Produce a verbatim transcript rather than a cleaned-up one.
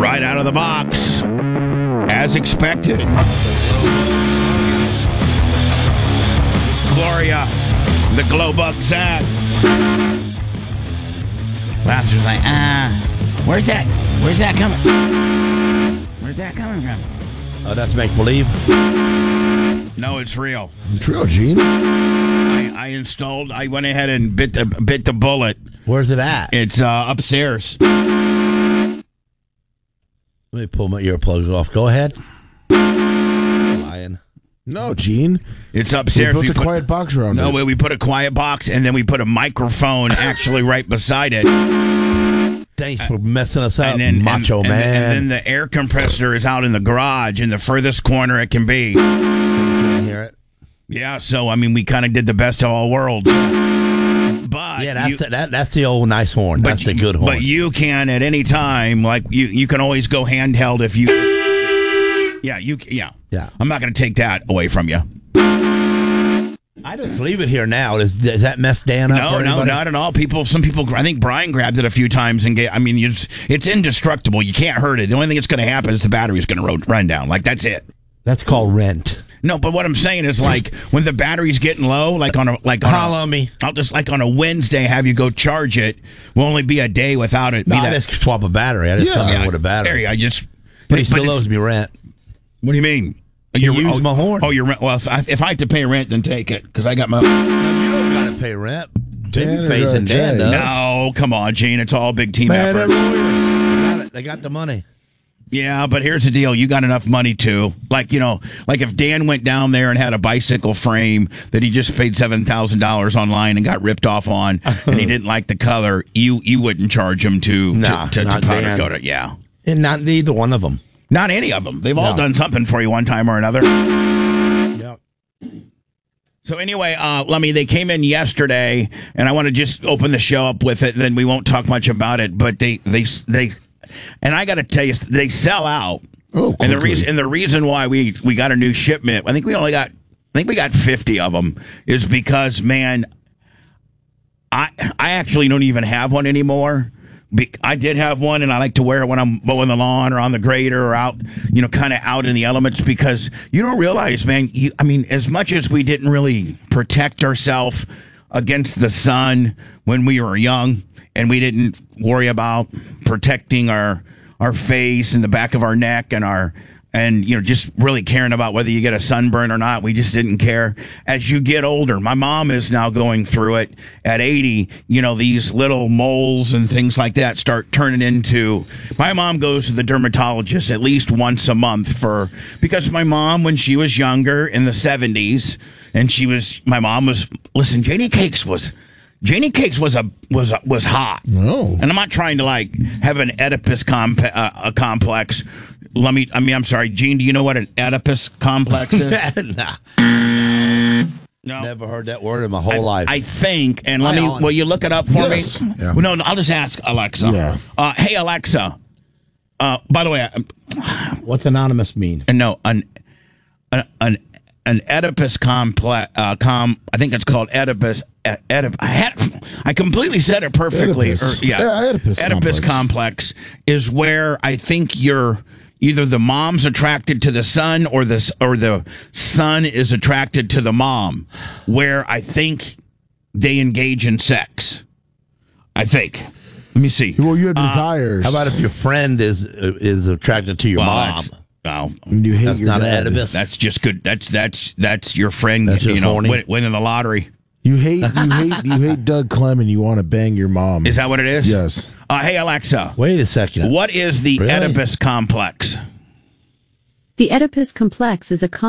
right out of the box, as expected. Gloria, the Glowbug Zach. Laughter's like, ah, uh, where's that? Where's that coming? Where's that coming from? Oh, that's make believe. No, it's real. It's real, Gene. I, I installed. I went ahead and bit the bit the bullet. Where's it at? It's uh, upstairs. Let me pull my earplugs off. Go ahead. Lying. No, Gene. It's upstairs. We built we a put, quiet box around no, it. No, we put a quiet box, and then we put a microphone actually right beside it. Thanks for messing us up, and then, macho and, man. And, and then the air compressor is out in the garage in the furthest corner it can be. You can't hear it. Yeah, so, I mean, we kind of did the best of all worlds. But yeah, that's, you, the, that, that's the old nice horn. But, That's the good horn. But you can at any time, like, you, you can always go handheld if you... Yeah, you... Yeah. Yeah. I'm not going to take that away from you. I just leave it here now. Does, does that mess Dan up? No, no, not at all. People, some people, I think Brian grabbed it a few times and get, I mean, it's, it's indestructible. You can't hurt it. The only thing that's going to happen is the battery's going to run down. Like, that's it. That's called rent. No, but what I'm saying is, like, when the battery's getting low, like on a, like on Call a, on me. I'll just, like on a Wednesday, have you go charge it. Will only be a day without it. No, be I that, just swap a battery. I just Yeah. come in yeah, with a battery. There you, I just, But he but still it's- owes me rent. What do you mean? You You're- use oh, my horn. Oh, you're rent. Well, if I, if I have to pay rent, then take it because I got my. No, you don't got to pay rent. Dan Face or and Jay? Dan does. No, come on, Gene. It's all a big team Man, effort. they're lawyers. They got, it. They got the money. Yeah, but here's the deal. You got enough money too. Like, you know, like if Dan went down there and had a bicycle frame that he just paid seven thousand dollars online and got ripped off on and he didn't like the color, you you wouldn't charge him to, Nah, to, to, not to powder Dan. coat it. Yeah. And not neither one of them. Not any of them. They've all No. done something for you one time or another. Yep. So anyway, uh, Lummy, they came in yesterday, and I want to just open the show up with it, then we won't talk much about it, but they, they, they, and I got to tell you, they sell out. Oh, and the quickly. reason and the reason why we, we got a new shipment, I think we only got I think we got fifty of them, is because, man, I I actually don't even have one anymore. Be, I did have one, and I like to wear it when I'm mowing the lawn or on the grader or out, you know, kind of out in the elements, because you don't realize, man, you, I mean, as much as we didn't really protect ourselves against the sun when we were young, and we didn't worry about protecting our our face and the back of our neck and our and you know just really caring about whether you get a sunburn or not. We just didn't care. As you get older, my mom is now going through it at eighty. You know, these little moles and things like that start turning into. My mom goes to the dermatologist at least once a month for because my mom, when she was younger in the seventies, and she was my mom was listen. Janie Cakes was. Janie Cakes was a was a, was hot. No. And I'm not trying to like have an Oedipus comp- uh, a complex. Let me. I mean, I'm sorry, Gene. Do you know what an Oedipus complex is? Nah. No. Never heard that word in my whole I, life. I think, and let Hi, me. Alan. Will you look it up for Yes. me? Yeah. Well, no, no, I'll just ask Alexa. Yeah. Uh, hey, Alexa. Uh, by the way, I, What's anonymous mean? and no, an an an, an Oedipus complex. Uh, com. I think it's called Oedipus. Uh, Oedip, I had. I completely said it perfectly. Oedipus. Or, yeah, Yeah, Oedipus Oedipus complex. complex is where I think you're either the mom's attracted to the son or the or the son is attracted to the mom. Where I think they engage in sex. I think. Let me see. Well, you have desires. How about if your friend is uh, is attracted to your Well, mom? that's- Well, And you hate That's your not an dad. Oedipus. that's just good. That's that's that's your friend. That's you just know, horny. win, winning the lottery. You hate you hate you hate Doug Clem and you want to bang your mom. Is that what it is? Yes. Uh, hey Alexa, Wait a second. what is the Really? Oedipus complex? The Oedipus complex is a